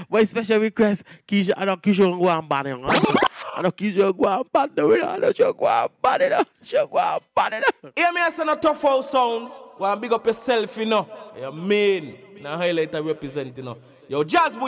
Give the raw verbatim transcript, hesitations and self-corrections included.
My special request, Keisha, I don't Keisha go and ban him. I don't Keisha go and ban the winner. I don't she go and ban it. She go and ban it. Hear me as a tough house sounds. Go and big up yourself, you know. You mean. Now highlight I represent, you know. Yo, Jazz Boy.